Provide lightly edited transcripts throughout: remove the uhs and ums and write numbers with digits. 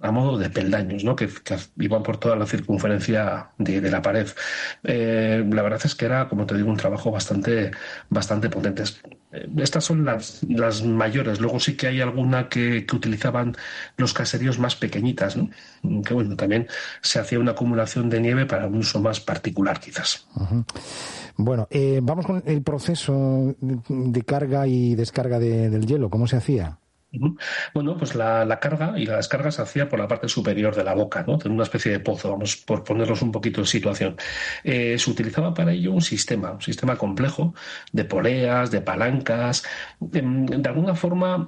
a modo de peldaños, ¿no? que iban por toda la circunferencia de la pared. La verdad es que era, como te digo, un trabajo bastante potente. Estas son las mayores. Luego sí que hay alguna que utilizaban los caseríos más pequeñitas, ¿no? Que bueno, también se hacía una acumulación de nieve para un uso más particular, quizás. Uh-huh. Bueno, vamos con el proceso de carga y descarga del hielo. ¿Cómo se hacía? Bueno, pues la carga y la descarga se hacía por la parte superior de la boca, ¿no? En una especie de pozo, vamos, por ponernos un poquito en situación. Se utilizaba para ello un sistema complejo de poleas, de palancas. De alguna forma,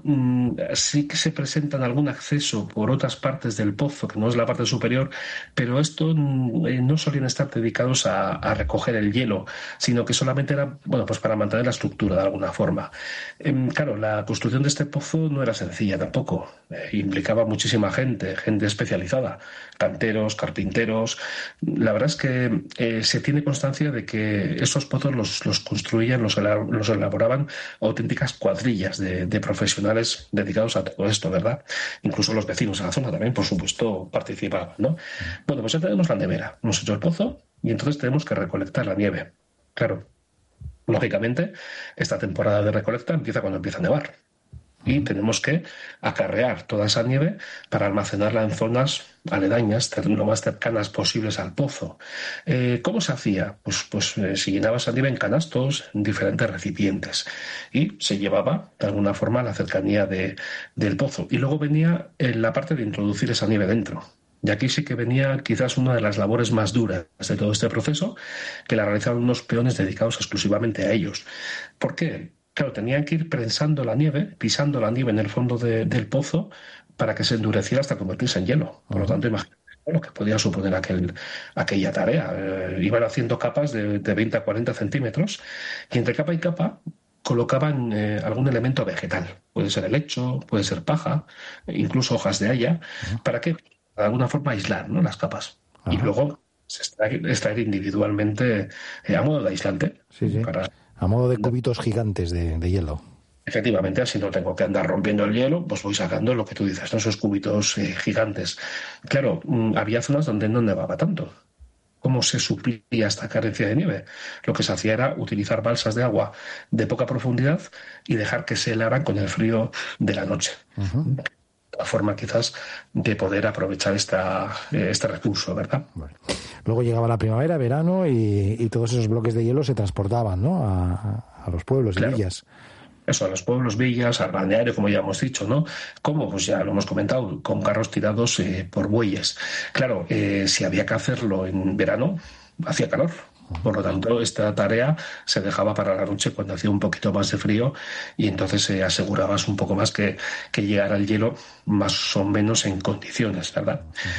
sí que se presenta algún acceso por otras partes del pozo, que no es la parte superior, pero esto no solían estar dedicados a recoger el hielo, sino que solamente era, bueno, pues para mantener la estructura de alguna forma. Claro, la construcción de este pozo no era sencilla tampoco. Implicaba muchísima gente especializada, canteros, carpinteros. La verdad es que se tiene constancia de que esos pozos los construían, los elaboraban auténticas cuadrillas de profesionales dedicados a todo esto, ¿verdad? Incluso los vecinos de la zona también, por supuesto, participaban, ¿no? Bueno, pues ya tenemos la nevera. Hemos hecho el pozo y entonces tenemos que recolectar la nieve. Claro, lógicamente, esta temporada de recolecta empieza cuando empieza a nevar. Y tenemos que acarrear toda esa nieve para almacenarla en zonas aledañas, lo más cercanas posibles al pozo. ¿Cómo se hacía? Pues se llenaba esa nieve en canastos, en diferentes recipientes, y se llevaba de alguna forma a la cercanía del pozo. Y luego venía la parte de introducir esa nieve dentro. Y aquí sí que venía quizás una de las labores más duras de todo este proceso, que la realizaban unos peones dedicados exclusivamente a ellos. ¿Por qué? Claro, tenían que ir prensando la nieve, pisando la nieve en el fondo del pozo para que se endureciera hasta convertirse en hielo. Por lo tanto, imagínate lo que podía suponer aquella tarea. Iban haciendo capas de 20 a 40 centímetros y entre capa y capa colocaban algún elemento vegetal. Puede ser helecho, puede ser paja, incluso hojas de haya. ¿Para qué? De alguna forma aislar, ¿no?, las capas. Y luego extraer individualmente a modo de aislante. Sí. A modo de cubitos gigantes de hielo. Efectivamente, así no tengo que andar rompiendo el hielo, pues voy sacando lo que tú dices, ¿no?, esos cubitos gigantes. Claro, había zonas donde no nevaba tanto. ¿Cómo se suplía esta carencia de nieve? Lo que se hacía era utilizar balsas de agua de poca profundidad y dejar que se helaran con el frío de la noche. La forma quizás de poder aprovechar este recurso, ¿verdad? Bueno. Luego llegaba la primavera, verano y todos esos bloques de hielo se transportaban, ¿no?, a los pueblos y villas. Eso, a los pueblos, villas, al balneario, como ya hemos dicho, ¿no? ¿Cómo? Pues ya lo hemos comentado, con carros tirados por bueyes. Claro, si había que hacerlo en verano, hacía calor. Por lo tanto, esta tarea se dejaba para la noche cuando hacía un poquito más de frío y entonces asegurabas un poco más que llegara el hielo más o menos en condiciones, ¿verdad?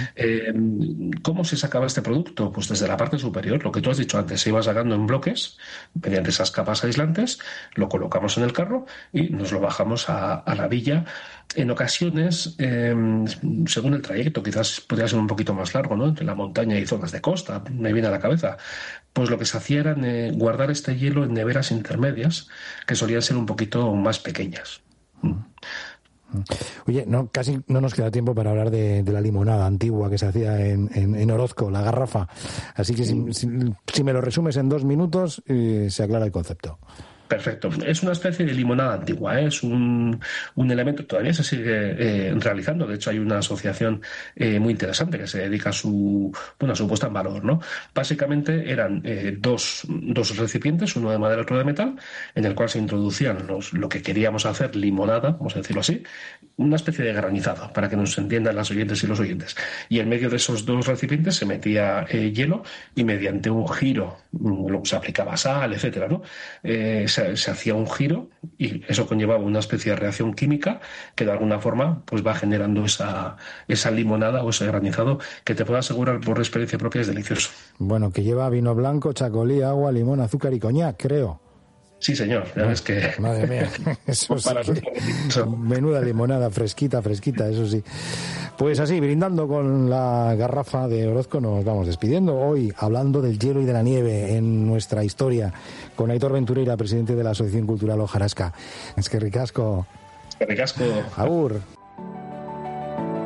¿Cómo se sacaba este producto? Pues desde la parte superior, lo que tú has dicho antes, se iba sacando en bloques mediante esas capas aislantes, lo colocamos en el carro y nos lo bajamos a la villa. En ocasiones, según el trayecto, quizás podría ser un poquito más largo, ¿no?, entre la montaña y zonas de costa, me viene a la cabeza, pues lo que se hacía era guardar este hielo en neveras intermedias, que solían ser un poquito más pequeñas. Oye, casi no nos queda tiempo para hablar de la limonada antigua que se hacía en Orozco, la garrafa. Así que si me lo resumes en 2 minutos, se aclara el concepto. Perfecto. Es una especie de limonada antigua, ¿eh? Es un elemento, todavía se sigue realizando. De hecho, hay una asociación muy interesante que se dedica a su puesta en valor, ¿no? Básicamente eran dos recipientes, uno de madera y otro de metal, en el cual se introducían lo que queríamos hacer, limonada, vamos a decirlo así, una especie de granizado, para que nos entiendan las oyentes y los oyentes. Y en medio de esos 2 recipientes se metía hielo y mediante un giro, luego se aplicaba sal, etcétera, ¿no? Se hacía un giro y eso conllevaba una especie de reacción química que de alguna forma pues va generando esa limonada o ese granizado que te puedo asegurar por experiencia propia es delicioso. Bueno, que lleva vino blanco, chacolí, agua, limón, azúcar y coñac, creo. Sí, señor, ya ves que... Madre mía, eso sí. Menuda limonada, fresquita, eso sí. Pues así, brindando con la garrafa de Orozco, nos vamos despidiendo. Hoy, hablando del hielo y de la nieve en nuestra historia, con Aitor Ventureira, presidente de la Asociación Cultural Hojarasca. Es que ricasco. Es que ricasco. Agur.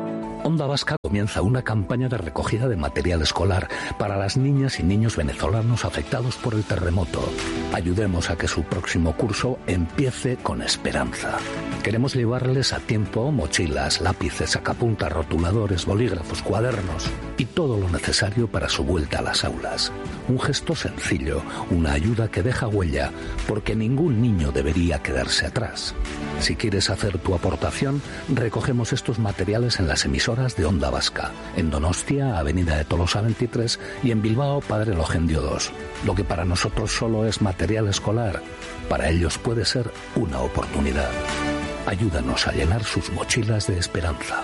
Onda Vasca comienza una campaña de recogida de material escolar para las niñas y niños venezolanos afectados por el terremoto. Ayudemos a que su próximo curso empiece con esperanza. Queremos llevarles a tiempo mochilas, lápices, sacapuntas, rotuladores, bolígrafos, cuadernos y todo lo necesario para su vuelta a las aulas. Un gesto sencillo, una ayuda que deja huella, porque ningún niño debería quedarse atrás. Si quieres hacer tu aportación, recogemos estos materiales en las emisoras de Onda Vasca, en Donostia, Avenida de Tolosa 23 y en Bilbao, Padre Logendio 2. Lo que para nosotros solo es material escolar, para ellos puede ser una oportunidad. Ayúdanos a llenar sus mochilas de esperanza.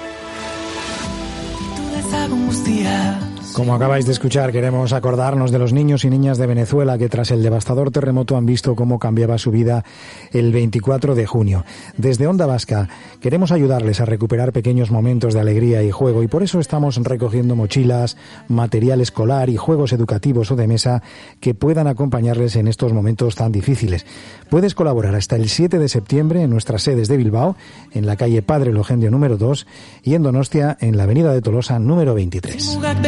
Como acabáis de escuchar, queremos acordarnos de los niños y niñas de Venezuela que tras el devastador terremoto han visto cómo cambiaba su vida el 24 de junio. Desde Onda Vasca queremos ayudarles a recuperar pequeños momentos de alegría y juego y por eso estamos recogiendo mochilas, material escolar y juegos educativos o de mesa que puedan acompañarles en estos momentos tan difíciles. Puedes colaborar hasta el 7 de septiembre en nuestras sedes de Bilbao, en la calle Padre Logendio número 2 y en Donostia, en la Avenida de Tolosa número 23.